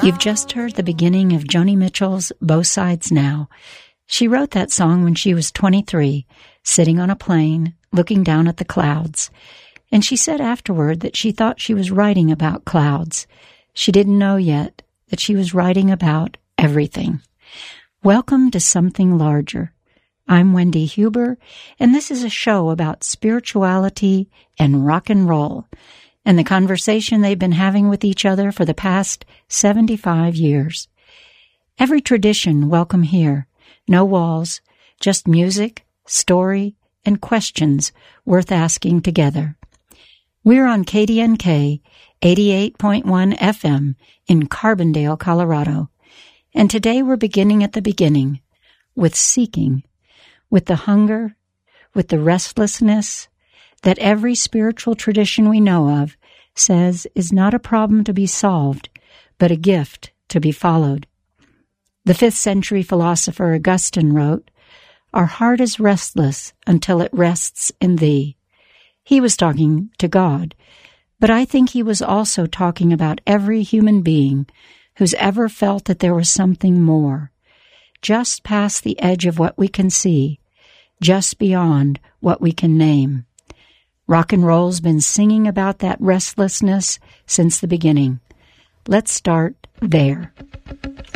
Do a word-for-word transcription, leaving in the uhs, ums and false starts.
You've just heard the beginning of Joni Mitchell's Both Sides Now. She wrote that song when she was twenty-three, sitting on a plane, looking down at the clouds. And she said afterward that she thought she was writing about clouds. She didn't know yet that she was writing about everything. Welcome to Something Larger. I'm Wendy Huber, and this is a show about spirituality and rock and roll, and the conversation they've been having with each other for the past seventy-five years. Every tradition welcome here. No walls, just music, story, and questions worth asking together. We're on K D N K eighty-eight point one F M in Carbondale, Colorado. And today we're beginning at the beginning, with seeking, with the hunger, with the restlessness that every spiritual tradition we know of says is not a problem to be solved, but a gift to be followed. The fifth century philosopher Augustine wrote, "Our heart is restless until it rests in thee." He was talking to God, but I think he was also talking about every human being who's ever felt that there was something more, just past the edge of what we can see, just beyond what we can name. Rock and roll's been singing about that restlessness since the beginning. Let's start there.